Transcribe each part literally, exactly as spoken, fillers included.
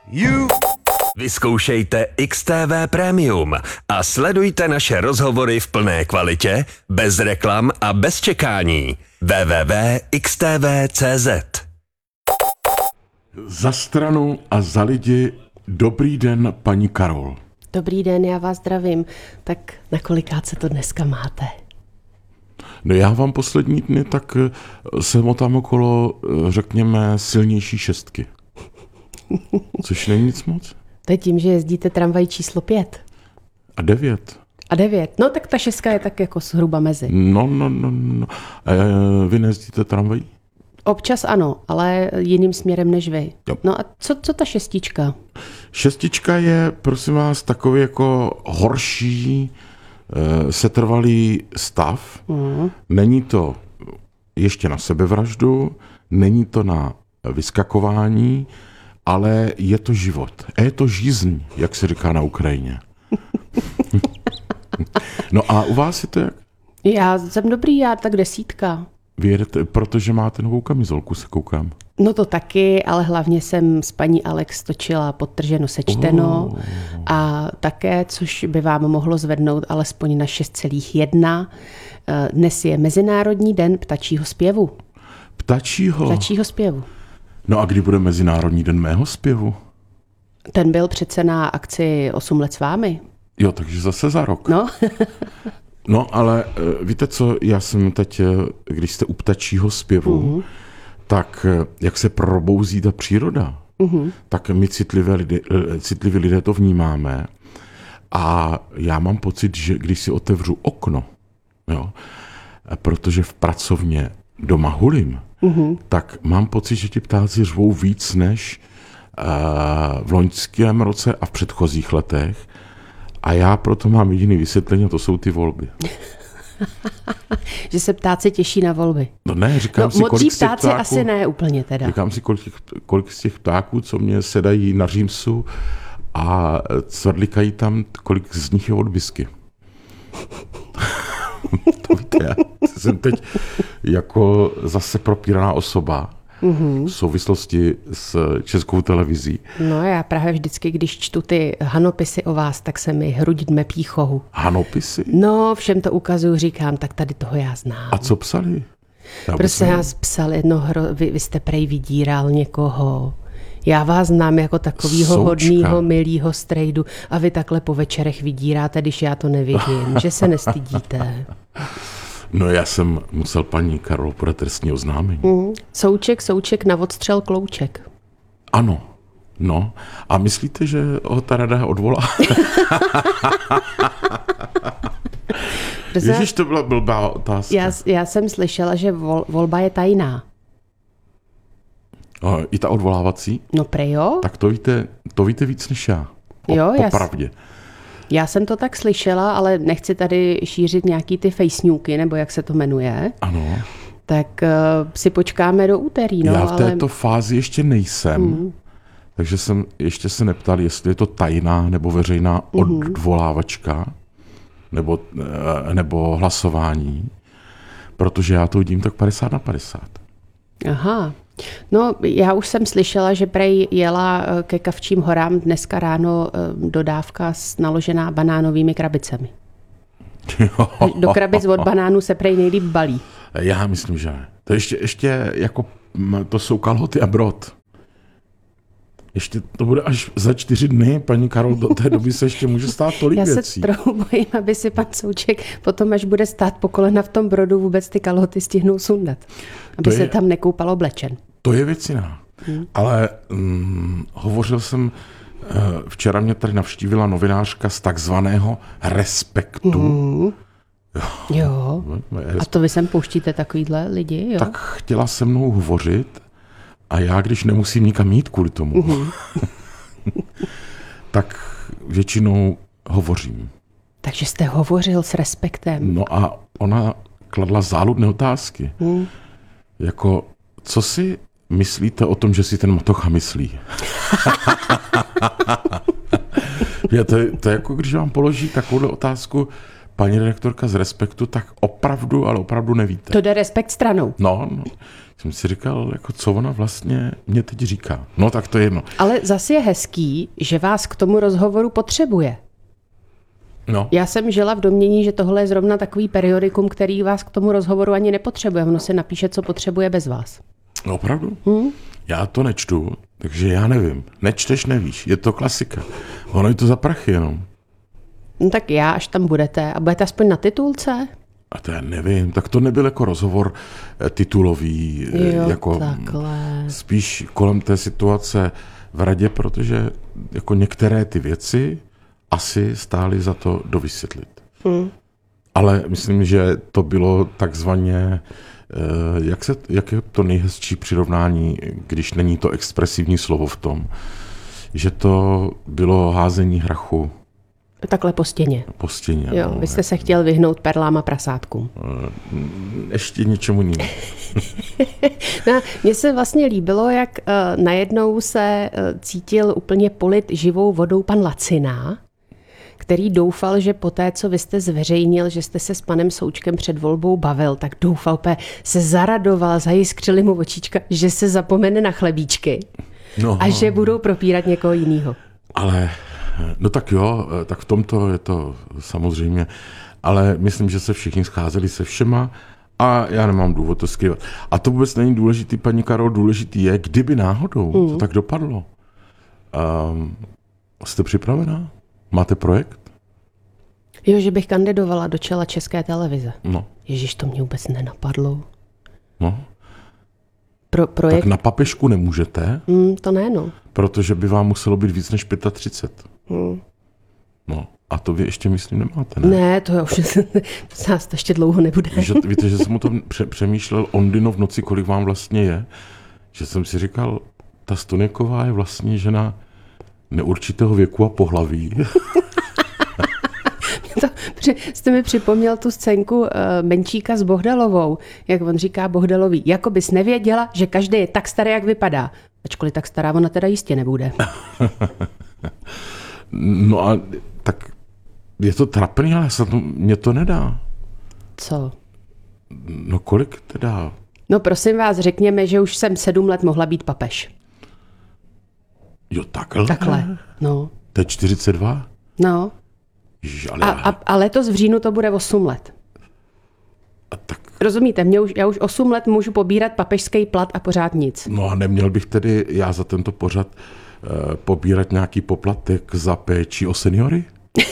You. Vyzkoušejte X T V Premium a sledujte naše rozhovory v plné kvalitě, bez reklam a bez čekání. w w w tečka x t v tečka c z. Za stranu a za lidi, dobrý den, paní Karol. Dobrý den, já vás zdravím. Tak na kolikát se to dneska máte? No já vám poslední dny tak se motám okolo, řekněme, silnější šestky. Což není nic moc. To je tím, že jezdíte tramvaj číslo pět. A devět. A devět. No tak ta šestka je tak jako zhruba mezi. No, no, no, no. E, vy nejezdíte tramvají? Občas ano, ale jiným směrem než vy. Jo. No a co, co ta šestička? Šestička je, prosím vás, takový jako horší, e, setrvalý stav. Mm. Není to ještě na sebevraždu, není to na vyskakování, ale je to život. Je to žízeň, jak se říká na Ukrajině. No a u vás je to jak? Já jsem dobrý, já tak desítka. Vy jedete, protože máte novou kamizolku, se koukám. No to taky, ale hlavně jsem s paní Alex točila Podtrženo sečteno oh. a také, což by vám mohlo zvednout alespoň na šest celá jedna. Dnes je Mezinárodní den ptačího zpěvu. Ptačího? Ptačího zpěvu. No a kdy bude Mezinárodní den mého zpěvu? Ten byl přece na akci osm let s vámi. Jo, takže zase za rok. No. No, ale víte co, já jsem teď, když jste u ptačího zpěvu, uh-huh. tak jak se probouzí ta příroda, uh-huh. tak my citlivé lidé, citliví lidé to vnímáme a já mám pocit, že když si otevřu okno, jo, protože v pracovně doma hulím, uh-huh. tak mám pocit, že ti ptáci řvou víc než uh, v loňském roce a v předchozích letech. A já proto mám jediný vysvětlení, a to jsou ty volby. Že se ptáci těší na volby. No ne, říkám no, si, kolik z těch ptáci ptáků, asi ne úplně teda. Říkám si, kolik, kolik z těch ptáků, co mě sedají na římsu a cvrlikají tam, kolik z nich je od bisky. To víte, já jsem teď jako zase propíraná osoba. Mm-hmm. V souvislosti s Českou televizí. No já právě vždycky, když čtu ty hanopisy o vás, tak se mi hruď dme pýchohu. Hanopisy? No, všem to ukazuju, říkám, tak tady toho já znám. A co psali? Prostě já psal jedno, hro, vy, vy jste prej vydíral někoho. Já vás znám jako takovýho Součka. hodnýho, milýho strejdu a vy takhle po večerech vydíráte, když já to nevidím, že se nestydíte. No já jsem musel paní Karol podat trestní oznámení. Mm. Souček, souček, na odstřel klouček. Ano, no. A myslíte, že ho ta rada odvolá? Ježiš, to byla blbá otázka. Já, já jsem slyšela, že vol, volba je tajná. O, I ta odvolávací? No prej jo. Tak to víte, to víte víc než já. O, jo, popravdě. Já jsem to tak slyšela, ale nechci tady šířit nějaký ty fejsňůky, nebo jak se to jmenuje. Ano. Tak uh, si počkáme do úterý. No, já v této ale... fázi ještě nejsem, mm. takže jsem ještě se neptal, jestli je to tajná nebo veřejná mm. odvolávačka, nebo, nebo hlasování, protože já to vidím tak padesát na padesát. Aha. No, já už jsem slyšela, že prej jela ke Kavčím horám dneska ráno dodávka naložená banánovými krabicemi. Do krabic od banánů se prej nejlíp balí. Já myslím, že ne. To ještě, ještě jako, to jsou kalhoty a brod. Ještě to bude až za čtyři dny, paní Karol, do té doby se ještě může stát tolik Já věcí. Já se trochu bojím, aby si pan Souček potom, až bude stát po kolena v tom brodu, vůbec ty kalhoty stihnul sundat. Aby je, se tam nekoupal oblečen. To je věc jiná. Hmm. Ale hm, hovořil jsem, včera mě tady navštívila novinářka z takzvaného Respektu. Hmm. Jo. jo. A to vy sem pouštíte takovýhle lidi, jo? Tak chtěla se mnou hovořit a já, když nemusím nikam jít kvůli tomu, mm-hmm. tak většinou hovořím. Takže jste hovořil s Respektem. No a ona kladla záludné otázky. Mm. Jako, co si myslíte o tom, že si ten Matocha myslí? Je to, to je jako, když vám položí takovou otázku paní redaktorka z Respektu, tak opravdu, ale opravdu nevíte. To jde Respekt stranou. No, no, jsem si říkal, jako co ona vlastně mě teď říká. No tak to je jedno. Ale zase je hezký, že vás k tomu rozhovoru potřebuje. No. Já jsem žila v domnění, že tohle je zrovna takový periodikum, který vás k tomu rozhovoru ani nepotřebuje. Ono si napíše, co potřebuje bez vás. No, opravdu? Hmm? Já to nečtu, takže já nevím. Nečteš, nevíš. Je to klasika. Ono je to za prachy jenom. No tak já, až tam budete. A budete aspoň na titulce? A to já nevím. Tak to nebyl jako rozhovor eh, titulový. eh, Jo, jako takhle. Spíš kolem té situace v radě, protože jako některé ty věci asi stály za to dovysvětlit. Hmm. Ale myslím, že to bylo takzvaně, jak, se, jak je to nejhezčí přirovnání, když není to expresivní slovo v tom, že to bylo házení hrachu Takhle po stěně. po stěně. Jo, no, vy jste se chtěl vyhnout perlám a prasátkům. ještě něčemu jinému. No, mně se vlastně líbilo, jak uh, najednou se uh, cítil úplně polit živou vodou pan Lacina, který doufal, že po té, co vy jste zveřejnil, že jste se s panem Součkem před volbou bavil, tak doufal, pe, se zaradoval, zajiskřili mu očička, že se zapomene na chlebíčky No, a že budou propírat někoho jiného. ale, no tak jo, tak v tomto je to samozřejmě, ale myslím, že se všichni scházeli se všema a já nemám důvod to skrývat. A to vůbec není důležitý, paní Karol, důležitý je, kdyby náhodou mm. to tak dopadlo. Um, jste připravená? Máte projekt? Jo, že bych kandidovala do čela České televize. No. Ježiš, to mě vůbec nenapadlo. No. Pro, projekt? Tak na papežku nemůžete, Mm, to ne, no. protože by vám muselo být víc než třicet pět. Mm. No. A to vy ještě, myslím, nemáte, ne? Ne, to já už to nás to ještě dlouho nebude. Víte, víte, že jsem o tom pře- přemýšlel Ondino v noci, kolik vám vlastně je, že jsem si říkal, ta Stoniková je vlastně žena neurčitého věku a pohlaví. To, jste mi připomněl tu scénku uh, Menčíka s Bohdalovou, jak on říká Bohdalový, jako bys nevěděla, že každý je tak starý, jak vypadá. Ačkoliv tak stará ona teda jistě nebude. No a tak je to trapný, ale se to, mě to nedá. Co? No kolik teda? No prosím vás, řekněme, že už jsem sedm let mohla být papež. Jo, takhle? Takhle, no. To je čtyřicet dva? No. Ježiš, ale A, já- a, a letos v říjnu to bude osm let. a tak, Rozumíte, mě už, já už osm let můžu pobírat papežský plat a pořád nic. no a neměl bych tedy já za tento pořad eh, pobírat nějaký poplatek za péči o seniory?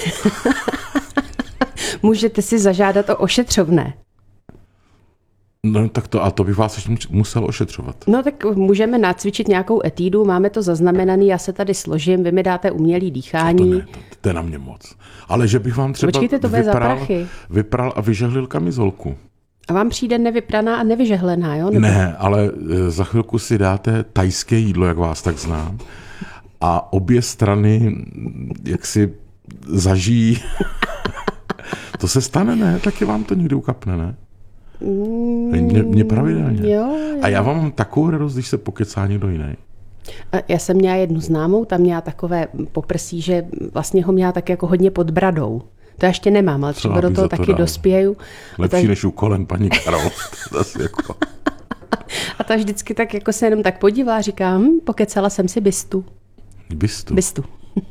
Můžete si zažádat o ošetřovné. No tak to, a to bych vás ještě musel ošetřovat. No tak můžeme nacvičit nějakou etídu, máme to zaznamenaný, já se tady složím, vy mi dáte umělý To dýchání. ne, to, to je na mě moc. Ale že bych vám třeba Počkejte, to bude za vypral, prachy. vypral a vyžehlil kamizolku. A vám přijde nevypraná a nevyžehlená, jo? Nebo... Ne, ale e, za chvilku si dáte tajské jídlo, jak vás tak znám. A obě strany mm, jak si zažijí. To se stane, ne? Taky vám to někdy ukapne, ne? Mě, mě pravidelně. Jo, jo. A já vám mám takovou radost, když se pokecá někdo jiný. A já jsem měla jednu známou, tam měla takové poprsí, že vlastně ho měla tak jako hodně pod bradou. To já ještě nemám, ale třeba já do bych toho za to taky dal? dospěju. A Lepší ta, než u kolen, paní Karol. Zase jako. a ta vždycky tak jako se jenom tak podívá a říká, hm, pokecala jsem si bistu. Bistu. Bistu.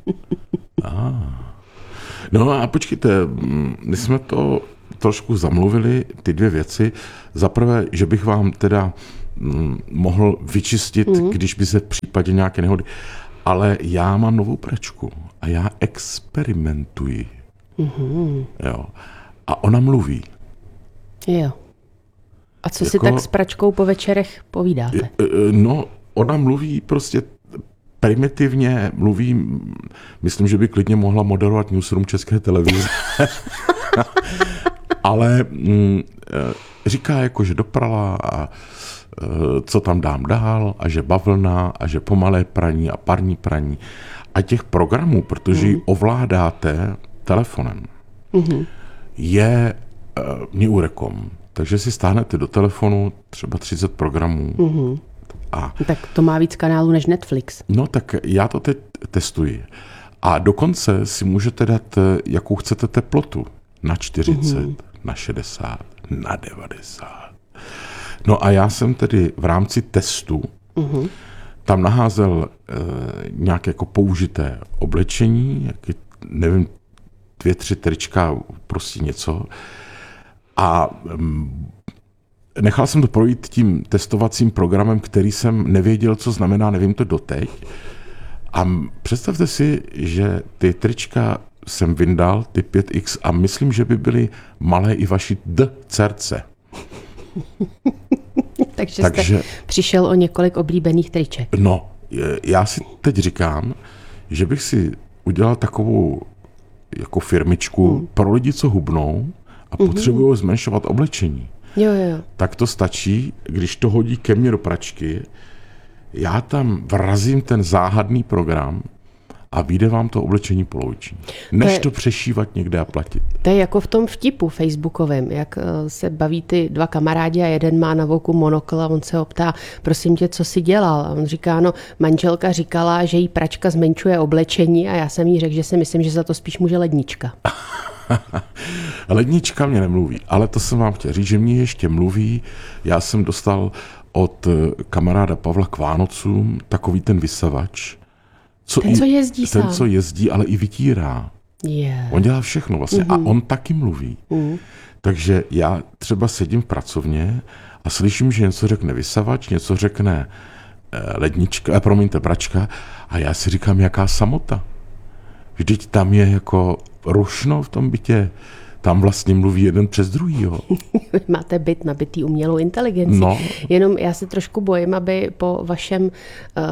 No a počkejte, mm, my jsme to trošku zamluvili, ty dvě věci. Za prvé, že bych vám teda mm, mohl vyčistit, mm. když by se v případě nějaké nehody. Ale já mám novou pračku a já experimentuji. Mm. Jo. A ona mluví. Jo. A co si Jako- tak s pračkou po večerech povídáte? E, e, No, ona mluví prostě primitivně, mluví, mm, myslím, že by klidně mohla moderovat newsroom České televize. Ale mm, e, říká jako, že doprala a e, co tam dám dál a že bavlna a že pomalé praní a parní praní. A těch programů, protože ji ovládáte telefonem, Mhm. je e, Neurecom. Takže si stáhnete do telefonu třeba třicet programů. Mhm. A Tak to má víc kanálů než Netflix. no tak já to teď testuji. A dokonce si můžete dát, jakou chcete teplotu. na čtyřicet, mm-hmm. na šedesát, na devadesát. No a já jsem tedy v rámci testu mm-hmm. tam naházel e, nějaké jako použité oblečení, jaký, nevím, dvě, tři trička, prostě něco. A mm, nechal jsem to projít tím testovacím programem, který jsem nevěděl, co znamená, nevím to doteď. A představte si, že ty trička jsem vyndal, ty pět iks, a myslím, že by byly malé i vaši D-cerce. Takže, Takže jste přišel o několik oblíbených triček. No, já si teď říkám, že bych si udělal takovou jako firmičku hmm. pro lidi, co hubnou a potřebují hmm. zmenšovat oblečení. Jo, jo. Tak to stačí, když to hodí ke mně do pračky, já tam vrazím ten záhadný program a vyjde vám to oblečení poloviční. Než to, je, to přešívat někde a platit. To je jako v tom vtipu facebookovém, jak se baví ty dva kamarádi a jeden má na voku monokl a on se ho ptá, prosím tě, co jsi dělal? A on říká, no, manželka říkala, že jí pračka zmenšuje oblečení a já jsem jí řekl, že si myslím, že za to spíš může lednička. Lednička mě nemluví, ale to jsem vám chtěl říct, že mě ještě mluví. Já jsem dostal od kamaráda Pavla k Vánocům takový ten vysavač. Co ten, i, co jezdí Ten, sám. co jezdí, ale i vytírá. Yeah. On dělá všechno vlastně mm-hmm. a on taky mluví. Mm. Takže já třeba sedím v pracovně a slyším, že něco řekne vysavač, něco řekne lednička, eh, promiňte, pračka a já si říkám, jaká samota. Vždyť tam je jako rušno v tom bytě. Tam vlastně mluví jeden přes druhýho. Máte byt nabitý umělou inteligencí. No. Jenom já se trošku bojím, aby po vašem uh,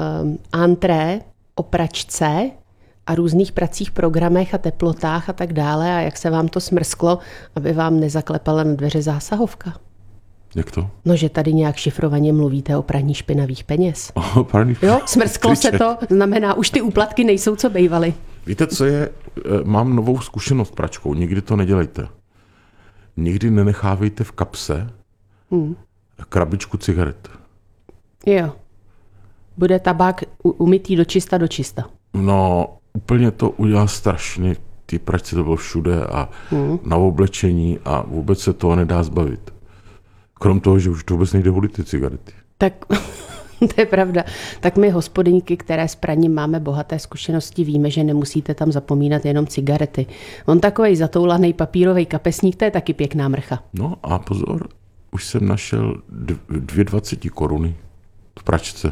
antré o pračce a různých pracích, programech a teplotách a tak dále a jak se vám to smrsklo, aby vám nezaklepala na dveře zásahovka. Jak to? No, že tady nějak šifrovaně mluvíte o praní špinavých peněz. O praní jo, smrsklo se to, znamená, už ty úplatky nejsou, co bejvaly. Víte, co je? Mám novou zkušenost s pračkou. Nikdy to nedělejte. Nikdy nenechávejte v kapse hmm. krabičku cigaret. Jo. Bude tabák umytý do čista do čista. No, úplně to udělá strašně. Ty pračce to bylo všude a hmm. na oblečení a vůbec se toho nedá zbavit. Krom toho, že už to vůbec nejde volit ty cigarety. Tak to je pravda. Tak my hospodyňky, které s praním máme bohaté zkušenosti, víme, že nemusíte tam zapomínat jenom cigarety. On takovej zatoulaný papírový kapesník, to je taky pěkná mrcha. No a pozor, už jsem našel dvě dvaceti koruny v pračce.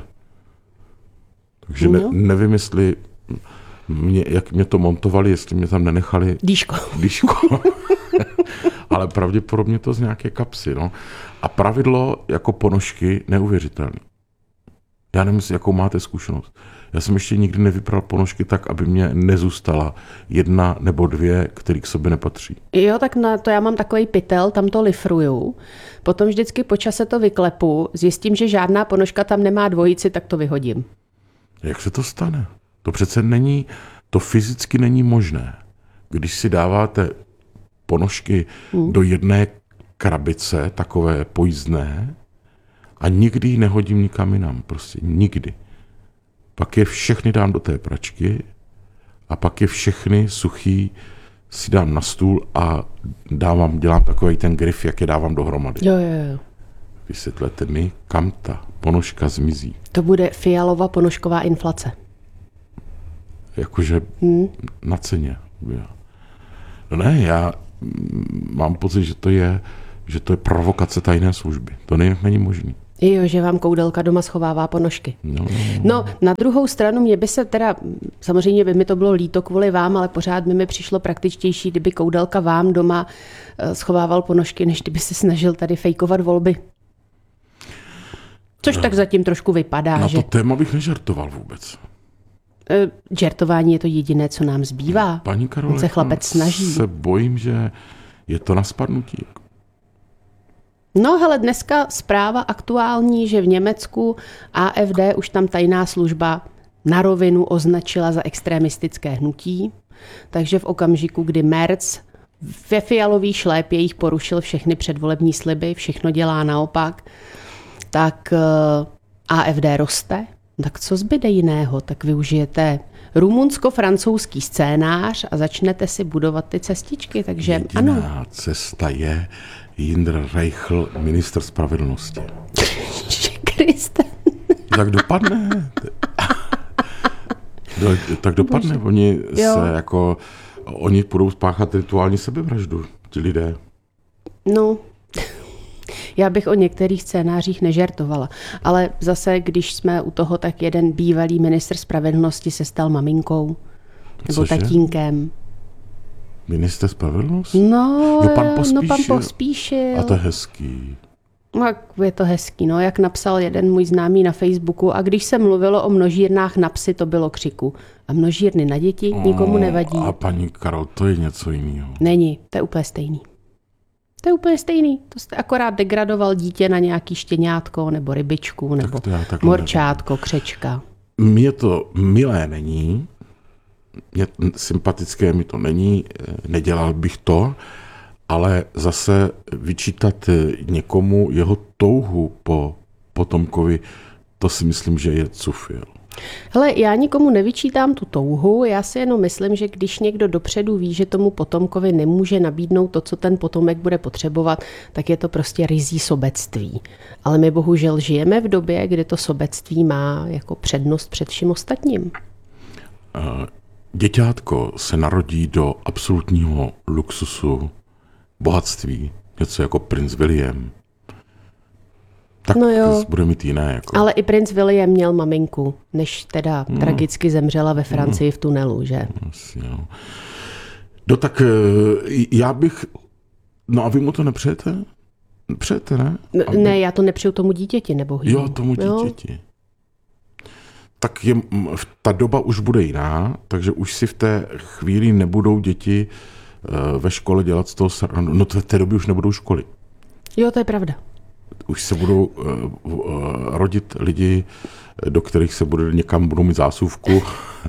Takže ne, nevím, jestli mě, jak mě to montovali, jestli mě tam nenechali dýško. dýško. Ale pravděpodobně to z nějaké kapsy. No. A pravidlo jako ponožky neuvěřitelné. Já nevím, jakou máte zkušenost. Já jsem ještě nikdy nevypral ponožky tak, aby mě nezůstala jedna nebo dvě, které k sobě nepatří. Jo, tak na to já mám takový pytel, tam to lifruju. Potom vždycky po čase to vyklepu, zjistím, že žádná ponožka tam nemá dvojici, tak to vyhodím. Jak se to stane? To přece není, to fyzicky není možné. Když si dáváte ponožky hmm. do jedné krabice, takové pojízdné, a nikdy ji nehodím nikam jinam, prostě nikdy. Pak je všechny dám do té pračky a pak je všechny suchý si dám na stůl a dávám, dělám takový ten grif, jak je dávám dohromady. Jo, jo, jo. Vysvětlete mi, kam ta ponožka zmizí. To bude fialová ponožková inflace. Jakože hmm. na ceně. No ne, já mám pocit, že to je, že to je provokace tajné služby. To není možný. Jo, že vám koudelka doma schovává ponožky. No, no, no. no, na druhou stranu mě by se teda, samozřejmě by mi to bylo líto kvůli vám, ale pořád by mi přišlo praktičtější, kdyby koudelka vám doma schovával ponožky, než kdyby se snažil tady fejkovat volby. Což no, tak zatím trošku vypadá. Na že... to téma bych nežartoval vůbec. E, žertování je to jediné, co nám zbývá. Paní Karole, on se chlapec snaží. Se bojím, že je to na spadnutí. No hele, dneska zpráva aktuální, že v Německu A F D už tam tajná služba na rovinu označila za extremistické hnutí, takže v okamžiku, kdy Merz ve fialový šlépě jich porušil všechny předvolební sliby, všechno dělá naopak, tak A F D roste. Tak co zbyde jiného? Tak využijete rumunsko-francouzský scénář a začnete si budovat ty cestičky, takže Jediná ano. cesta je Jindr Reichl, ministr spravedlnosti. Kriste. Tak dopadne. Do, tak dopadne. Bože. Oni Jo. se jako, oni budou spáchat rituální sebevraždu, ti lidé. No, já bych o některých scénářích nežertovala, ale zase, když jsme u toho, tak jeden bývalý ministr spravedlnosti se stal maminkou nebo Cože? tatínkem. Minister spravedlnosti? No, No, pan no Pospíšil. pan Pospíšil. A to je hezký. No, je to hezký, no, jak napsal jeden můj známý na Facebooku, a když se mluvilo o množírnách na psy, to bylo křiku. A množírny na děti nikomu nevadí. A paní Karol, to je něco jiného. Není, to je úplně stejný. To je úplně stejný. To jste akorát degradoval dítě na nějaký štěňátko, nebo rybičku, nebo to já takhle morčátko, křečka. Mně to milé není, mě sympatické mi to není, nedělal bych to, ale zase vyčítat někomu jeho touhu po potomkovi, to si myslím, že je cufil. Hele, já nikomu nevyčítám tu touhu, já si jenom myslím, že když někdo dopředu ví, že tomu potomkovi nemůže nabídnout to, co ten potomek bude potřebovat, tak je to prostě ryzí sobectví. Ale my bohužel žijeme v době, kdy to sobectví má jako přednost před vším ostatním. Děťátko se narodí do absolutního luxusu, bohatství, něco jako princ William. Tak No jo. bude mít jiné. Jako. Ale i princ William měl maminku, než teda no. tragicky zemřela ve Francii v tunelu, že? Asi, jo. No tak já bych... No a vy mu to nepřejete? Přejete, ne? Aby... Ne, já to nepřeju tomu dítěti, nebo hýmu. Jo, tomu dítěti. Jo. Tak je, ta doba už bude jiná, takže už si v té chvíli nebudou děti ve škole dělat z toho... No v té době už nebudou školy. Jo, to je pravda. Už se budou uh, uh, rodit lidi, do kterých se bude někam budou mít zásuvku.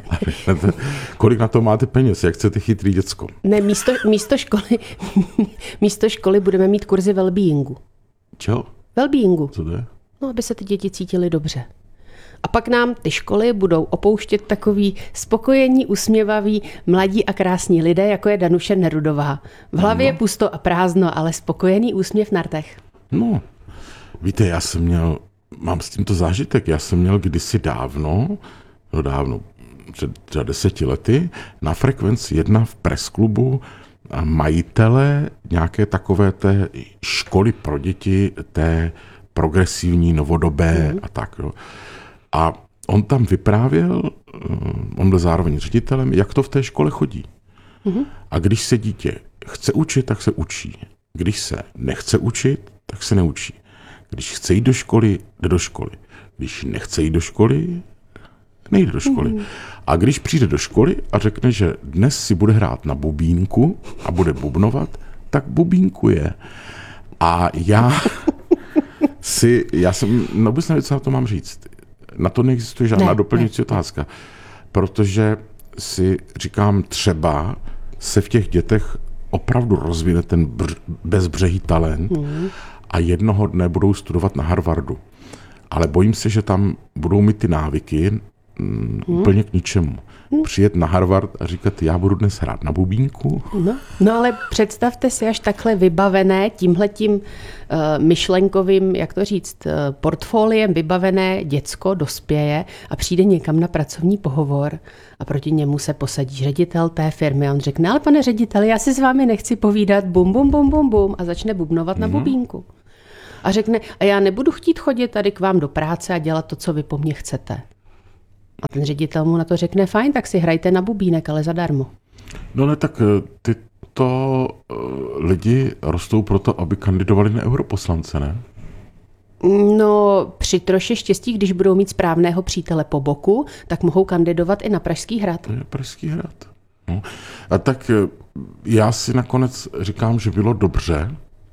Kolik na to máte peněz? Jak chcete chytrý děcko? Ne, místo, místo, školy, místo školy budeme mít kurzy wellbeingu. Čeho? Wellbeingu. Co to je? No, aby se ty děti cítily dobře. A pak nám ty školy budou opouštět takový spokojení, usměvaví, mladí a krásní lidé, jako je Danuše Nerudová. V hlavě no. je pusto a prázdno, ale spokojený úsměv na rtech. No, víte, já jsem měl, mám s tímto zážitek, já jsem měl kdysi dávno, no dávno, před třeba deseti lety, na Frekvenci jedna v presklubu majitele nějaké takové té školy pro děti, té progresivní, novodobé mm. a tak. Jo. A on tam vyprávěl, on byl zároveň ředitelem, jak to v té škole chodí. Mm. A když se dítě chce učit, tak se učí. Když se nechce učit, tak se neučí. Když chce jít do školy, jde do školy. Když nechce jít do školy, nejde do školy. Mm. A když přijde do školy a řekne, že dnes si bude hrát na bubínku a bude bubnovat, tak bubínkuje. A já si, já jsem, no vůbec nevím, co na to mám říct. Na to neexistuje žádná ne, doplňující ne. otázka. Protože si říkám, třeba se v těch dětech opravdu rozvine ten bř- bezbřehý talent mm. a jednoho dne budou studovat na Harvardu. Ale bojím se, že tam budou mít ty návyky mm, mm. úplně k ničemu. Mm. Přijet na Harvard a říkat, já budu dnes hrát na bubínku. No, no ale představte si, až takhle vybavené tímhletím uh, myšlenkovým, jak to říct, uh, portfoliem vybavené děcko dospěje a přijde někam na pracovní pohovor a proti němu se posadí ředitel té firmy a on řekne, ale pane řediteli, já si s vámi nechci povídat, bum, bum, bum, bum, bum a začne bubnovat mm. na bubínku. A řekne, a já nebudu chtít chodit tady k vám do práce a dělat to, co vy po mně chcete. A ten ředitel mu na to řekne, fajn, tak si hrajte na bubínek, ale zadarmo. No ne, tak tyto lidi rostou proto, aby kandidovali na europoslance, ne? No, při troše štěstí, když budou mít správného přítele po boku, tak mohou kandidovat i na Pražský hrad. To je Pražský hrad. No. A tak já si nakonec říkám, že bylo dobře,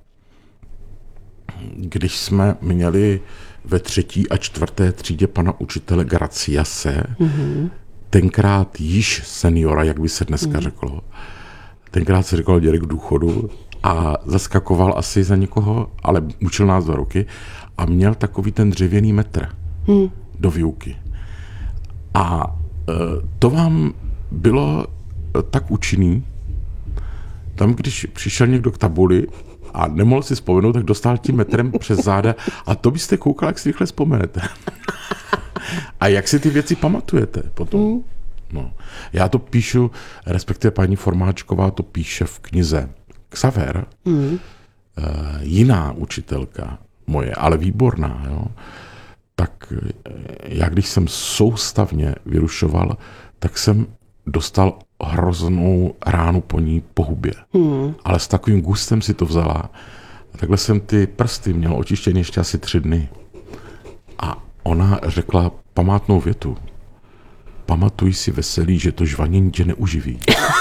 když jsme měli ve třetí a čtvrté třídě pana učitele Graciase, mm-hmm. tenkrát již seniora, jak by se dneska mm. řeklo. Tenkrát se říkalo dědek k důchodu a zaskakoval asi za někoho, ale učil nás do ruky a měl takový ten dřevěný metr mm. do výuky. A to vám bylo tak účinný, tam, když přišel někdo k tabuli a nemohl si vzpomenout, tak dostal tím metrem přes záda a to byste koukal, jak si rychle vzpomenete. A jak si ty věci pamatujete potom? Mm. No. Já to píšu, respektive paní Formáčková to píše v knize Xaver, mm. jiná učitelka moje, ale výborná, jo? Tak já když jsem soustavně vyrušoval, tak jsem dostal hroznou ránu po ní po hubě. Hmm. Ale s takovým gustem si to vzala. A takhle jsem ty prsty měl očištěny ještě asi tři dny. A ona řekla památnou větu. Pamatuj si veselý, že to žvanění tě neuživí.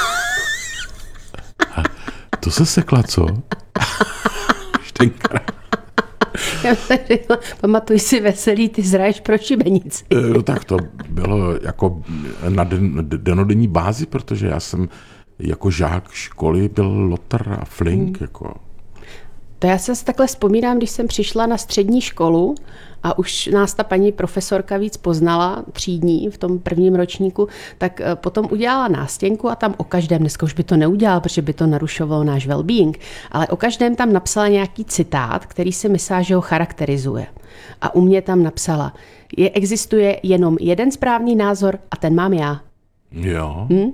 A to se sekla, co? Štenkrát. Já jsem řekla, pamatuj si veselý, ty zraješ pro šibenici. No tak to bylo jako na den, denodenní bázi, protože já jsem jako žák školy byl lotr a flink. Hmm. Jako. To já se takhle vzpomínám, když jsem přišla na střední školu a už nás ta paní profesorka víc poznala, třídní v tom prvním ročníku, tak potom udělala nástěnku a tam o každém, dneska už by to neudělala, protože by to narušovalo náš well-being, ale o každém tam napsala nějaký citát, který si myslela, že ho charakterizuje. A u mě tam napsala, je, existuje jenom jeden správný názor a ten mám já. Jo? Hm?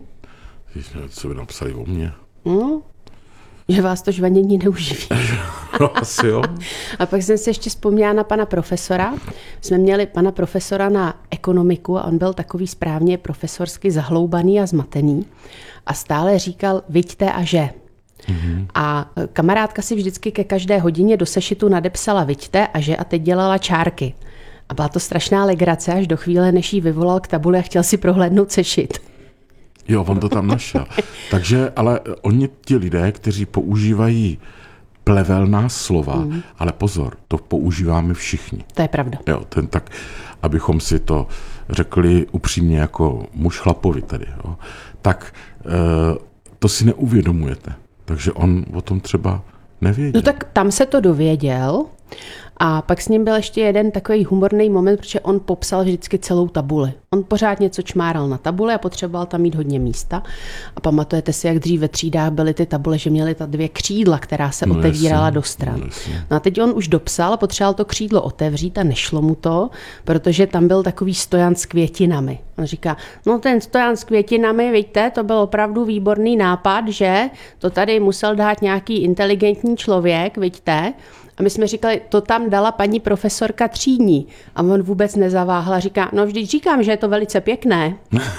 Co by napsali o mně? No, že vás to žvanění neuživí. No, asi jo. A pak jsem si ještě vzpomněla na pana profesora. Jsme měli pana profesora na ekonomiku a on byl takový správně profesorsky zahloubaný a zmatený. A stále říkal, viďte a že. Mm-hmm. A kamarádka si vždycky ke každé hodině do sešitu nadepsala viďte a že a teď dělala čárky. A byla to strašná legrace až do chvíle, než jí vyvolal k tabuli a chtěl si prohlédnout sešit. Jo, on to tam našel. Takže, ale oni ti lidé, kteří používají plevelná slova, mm. ale pozor, to používáme všichni. To je pravda. Jo, ten tak, abychom si to řekli upřímně jako muž chlapovi tady, jo, tak e, to si neuvědomujete. Takže on o tom třeba nevěděl. No tak tam se to dověděl a pak s ním byl ještě jeden takový humorný moment, protože on popsal vždycky celou tabuli. On pořád něco čmáral na tabuli a potřeboval tam mít hodně místa. A pamatujete si, jak dřív ve třídách byly ty tabule, že měly ta dvě křídla, která se no otevírala jasně, do stran. No, no a teď on už dopsal a potřeboval to křídlo otevřít a nešlo mu to, protože tam byl takový stojan s květinami. On říká, no ten stojan s květinami, vidíte, to byl opravdu výborný nápad, že to tady musel dát nějaký inteligentní člověk, vidíte. A my jsme říkali, to tam dala paní profesorka třídní. A on vůbec nezaváhla a říká, no vždyť říkám, že je to velice pěkné.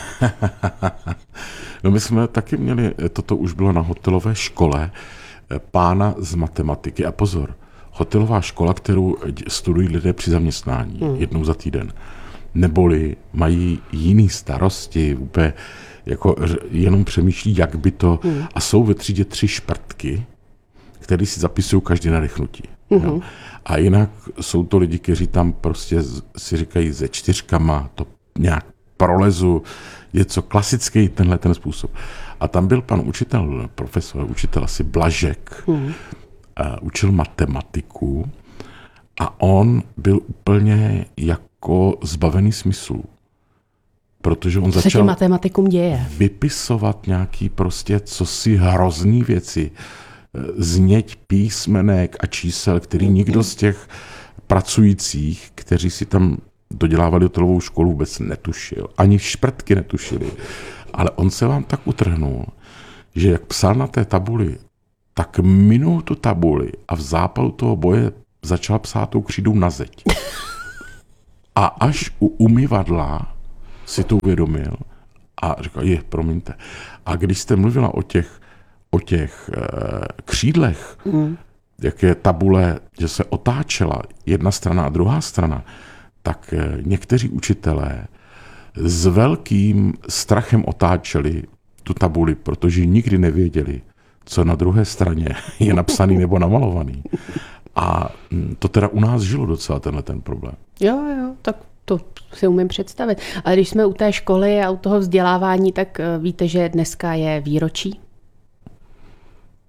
No my jsme taky měli, toto už bylo na hotelové škole, pána z matematiky. A pozor, hotelová škola, kterou studují lidé při zaměstnání hmm. jednou za týden. Neboli mají jiný starosti, úplně jako jenom přemýšlí, jak by to... Hmm. A jsou ve třídě tři šprtky, který si zapisují každý nadechnutí. Mm-hmm. A jinak jsou to lidi, kteří tam prostě si říkají ze čtyřkama, to nějak prolezu, je co klasický tenhle ten způsob. A tam byl pan učitel, profesor, učitel asi Blažek, mm. učil matematiku a on byl úplně jako zbavený smyslu. Protože on co začal se matematikům děje? vypisovat nějaký prostě cosi hrozný věci, zněť písmenek a čísel, který nikdo z těch pracujících, kteří si tam dodělávali hotelovou školu, vůbec netušil. Ani šprtky netušili. Ale on se vám tak utrhnul, že jak psal na té tabuli, tak minul tu tabuli a v zápalu toho boje začal psát tou křídou na zeď. A až u umyvadla si to uvědomil a říkal, je, promiňte. A když jste mluvila o těch o těch e, křídlech, mm. jak je tabule, že se otáčela jedna strana a druhá strana, tak e, někteří učitelé s velkým strachem otáčeli tu tabuli, protože nikdy nevěděli, co na druhé straně je napsaný nebo namalovaný. A to teda u nás žilo docela tenhle ten problém. Jo, jo, tak to si umím představit. Ale když jsme u té školy a u toho vzdělávání, tak víte, že dneska je výročí?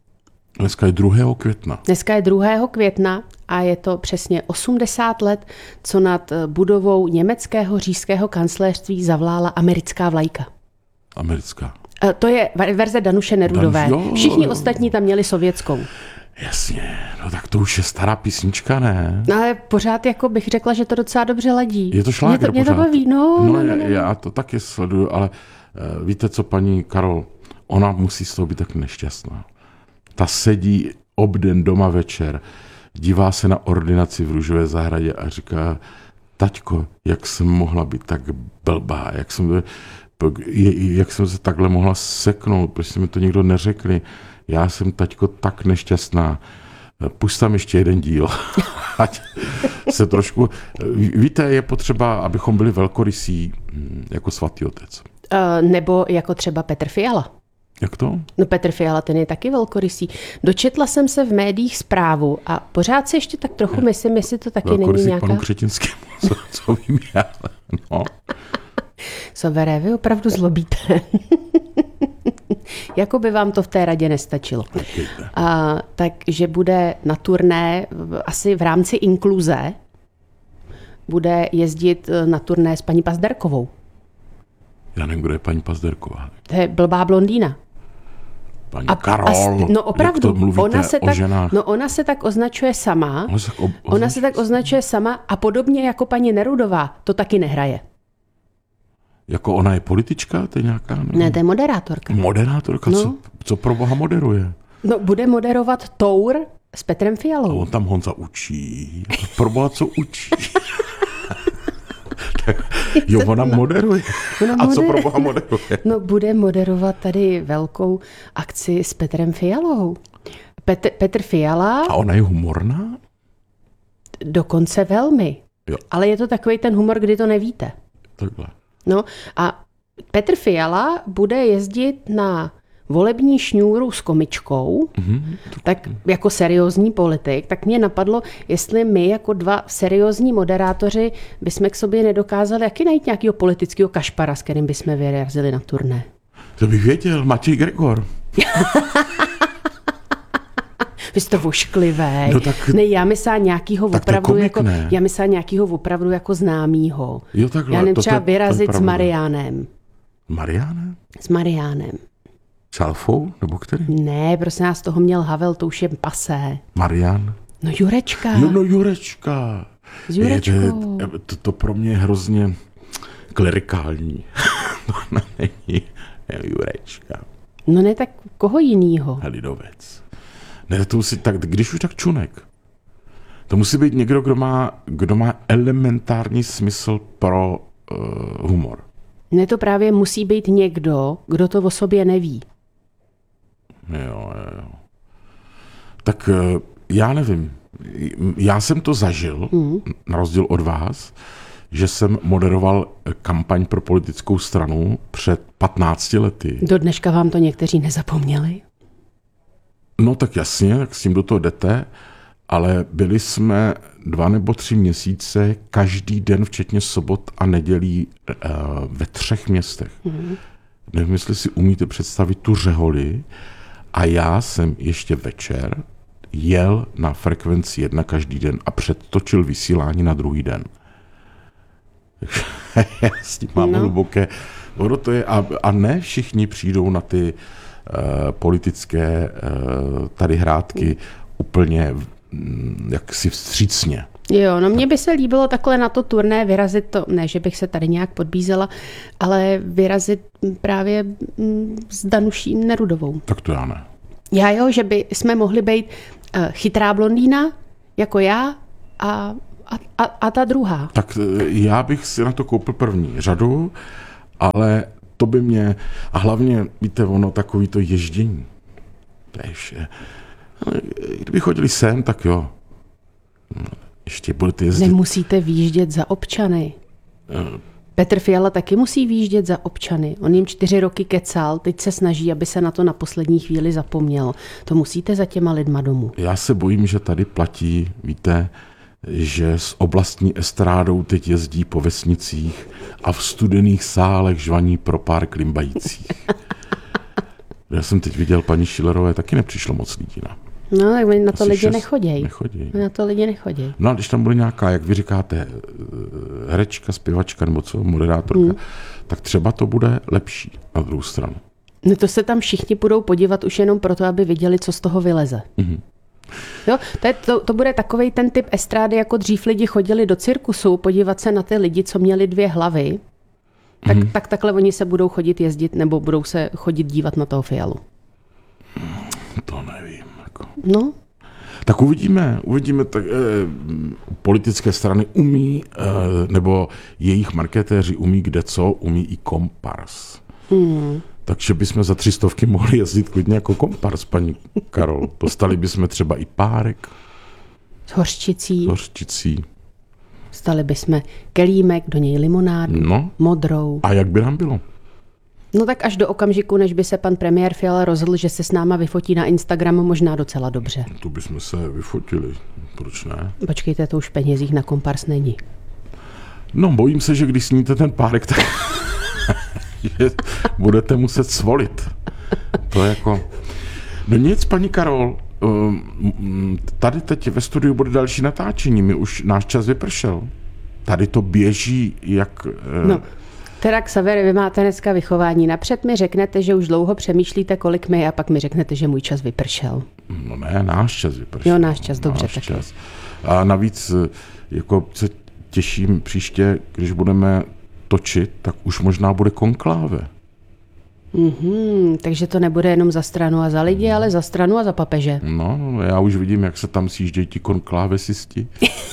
Dneska je druhého května. Dneska je druhého května a je to přesně osmdesát let, co nad budovou německého říšského kancléřství zavlála americká vlajka. Americká. To je verze Danuše Nerudové. Danuš, jo, Všichni jo. ostatní tam měli sovětskou. Jasně, no tak to už je stará písnička, ne? No ale pořád jako bych řekla, že to docela dobře ladí. Je to šlágr Mě to, mě to pořád. baví, no. No, no, no, no. já to taky sleduju, ale uh, víte co, paní Karol, ona musí z toho být tak nešťastná. Ta sedí obden doma večer, dívá se na ordinaci v Růžové zahradě a říká, taťko, jak jsem mohla být tak blbá, jak jsem, jak jsem se takhle mohla seknout, proč mi to nikdo neřekli. Já jsem, taťko, tak nešťastná. Pusť tam ještě jeden díl. Ať se trošku... Víte, je potřeba, abychom byli velkorysí jako svatý otec. Uh, nebo jako třeba Petr Fiala. Jak to? No Petr Fiala, ten je taky velkorysý. Dočetla jsem se v médiích zprávu a pořád si ještě tak trochu myslím, jestli to taky není nějaká... panu Křetinskému, co, co vím já. No. Soveré, vy opravdu zlobíte. Jako by vám to v té radě nestačilo. A, takže bude na turné asi v rámci inkluze, bude jezdit na turné s paní Pazderkovou. Já nevím, kdo je paní Pazderková. To je blbá blondýna. Paní A, Karol, a, no opravdu, jak to mluvíte ona se o tak, ženách. no ona se tak označuje sama. Ona se, tak ob, Ona se tak označuje sama a podobně jako paní Nerudová to taky nehraje. Jako ona je politička, to je nějaká? Nebo? Ne, to je moderátorka. Moderátorka, No. co, co pro boha moderuje? No, bude moderovat Tour s Petrem A Fialou. on tam Honza učí. Pro boha, co učí? Tak, jo, ona moderuje. Ona A co moder- pro boha moderuje? No, bude moderovat tady velkou akci s Petrem Fialou. Petr, Petr Fiala A ona je humorná? dokonce velmi. Jo. Ale je to takový ten humor, kdy to nevíte. Takhle. No a Petr Fiala bude jezdit na volební šňůru s komičkou, mm-hmm. tak jako seriózní politik, tak mě napadlo, jestli my jako dva seriózní moderátoři bychom k sobě nedokázali jaký najít nějakého politického kašpara, s kterým bychom vyrazili na turné. To bych věděl, Matěj Gregor. Vy jste vošklivý. No tak- ne, já myslím nějakýho tak to je opravdu komik, jako, ne? já myslím nějakýho opravdu jako známýho. Jo, takhle, Já nevím, to- třeba to- to je vyrazit s pravda. Mariánem. Mariáne? S Mariánem. Čalfou? Nebo který? Ne, prosím nás, toho měl Havel, to už je pasé. Marián? No Jurečka. Jo, no Jurečka. S Jurečkou. Je, to, to, to pro mě je hrozně klerikální. To není Jurečka. No ne, tak koho jinýho? Lidovec. Ne, to musí tak, když už tak Čunek. To musí být někdo, kdo má, kdo má elementární smysl pro uh, humor. Ne, to právě musí být někdo, kdo to o sobě neví. Jo, jo. Tak uh, já nevím. Já jsem to zažil, mm. na rozdíl od vás, že jsem moderoval kampaň pro politickou stranu před patnácti lety. Do dneška vám to někteří nezapomněli? No tak jasně, tak s tím do toho jdete, ale byli jsme dva nebo tři měsíce každý den, včetně sobot a nedělí, uh, ve třech městech. Mm. Nevím, jestli si umíte představit tu řeholi. A já jsem ještě večer jel na frekvenci jedna každý den a předtočil vysílání na druhý den. Já s tím mám no. hluboké. Ono to je, a, a ne všichni přijdou na ty uh, politické uh, tady hrátky úplně um, jaksi vstřícně. Jo, no mně by se líbilo takhle na to turné vyrazit to, ne, že bych se tady nějak podbízela, ale vyrazit právě s Danuší Nerudovou. Tak to já ne. Já jo, že by jsme mohli být uh, chytrá blondýna, jako já, a, a, a, a ta druhá. Tak já bych si na to koupil první řadu, ale to by mě, a hlavně, víte, ono takový to ježdění. To je vše. Kdyby chodili sem, tak jo. Ještě budete jezdit. Nemusíte výjíždět za občany. Petr Fiala taky musí výjíždět za občany. On jim čtyři roky kecal, teď se snaží, aby se na to na poslední chvíli zapomnělo. To musíte za těma lidma domů. Já se bojím, že tady platí, víte, že s oblastní estrádou teď jezdí po vesnicích a v studených sálech žvaní pro pár klimbajících. Já jsem teď viděl paní Schillerové, taky nepřišlo moc lidí. Na. No, tak na to Asi lidi šest nechodějí. nechodí. Na to lidi nechodí. No a když tam bude nějaká, jak vy říkáte, herečka, zpěvačka nebo co, moderátorka, hmm. tak třeba to bude lepší na druhou stranu. No to se tam všichni budou podívat už jenom proto, aby viděli, co z toho vyleze. Mm-hmm. Jo, to, je, to, to bude takovej ten typ estrády, jako dřív lidi chodili do cirkusu podívat se na ty lidi, co měli dvě hlavy, tak, mm-hmm. tak takhle oni se budou chodit jezdit nebo budou se chodit dívat na toho Fialu. To nevím. Jako. No. Tak uvidíme, uvidíme, tak eh, politické strany umí, eh, nebo jejich marketéři umí kde co, umí i kompars. Hmm. Takže bychom za tři stovky mohli jezdit klidně jako kompars, paní Karol. Dostali bychom třeba i párek. S hořčicí. S hořčicí. Stali bychom kelímek, do něj limonádu, no. modrou. A jak by nám bylo? No tak až do okamžiku, než by se pan premiér Fiala rozhodl, že se s náma vyfotí na Instagramu, možná docela dobře. Tu bychom se vyfotili. Proč ne? Počkejte, to už v penězích na kompars není. No, bojím se, že když sníte ten párek, tak že budete muset svolit. To je jako... No nic, paní Karol, tady teď ve studiu bude další natáčení, my už náš čas vypršel. Tady to běží jak... No, teda Xaver, vy máte dneska vychování. Napřed mi řeknete, že už dlouho přemýšlíte, kolik mi, a pak mi řeknete, že můj čas vypršel. No ne, náš čas vypršel. Jo, náš čas, dobře. Náš čas. A navíc jako se těším příště, když budeme točit, tak už možná bude konkláve. Mm-hmm, takže to nebude jenom za stranu a za lidi, ale za stranu a za papeže. No, já už vidím, jak se tam sjíždějí ti konklávesisti.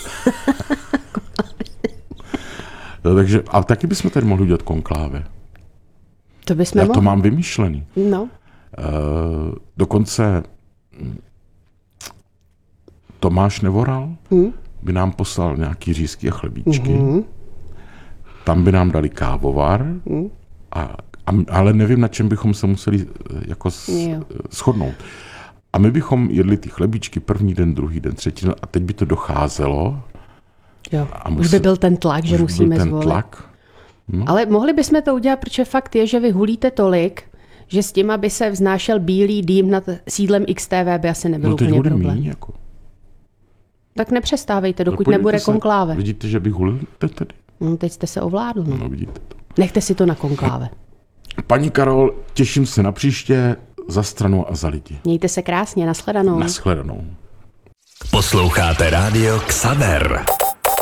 No, takže, ale taky bychom tady mohli udělat konkláve. To bychom Já mohli. to mám vymyšlený. No. Uh, dokonce Tomáš Nevoral hmm? by nám poslal nějaký řízky a chlebíčky. Mm-hmm. Tam by nám dali kávovar, mm. a, a, ale nevím, na čem bychom se museli jako s, shodnout. A my bychom jedli ty chlebíčky první den, druhý den, třetí den a teď by to docházelo. Jo, a musel, už by byl ten tlak, že musíme ten zvolit. Tlak. No. Ale mohli bychom to udělat, protože fakt je, že vy hulíte tolik, že s tím, aby se vznášel bílý dým nad sídlem X T V, by asi nebyl no, úplně problém. Míň, jako. Tak nepřestávejte, dokud no, nebude se, konkláve. Vidíte, že bych hulil tedy? No, teď jste se ovládl. No. No, vidíte to. Nechte si to na konkláve. Paní Karol, těším se na příště, za stranu a za lidi. Mějte se krásně, nashledanou. Nashledanou. Posloucháte rádio Xaver.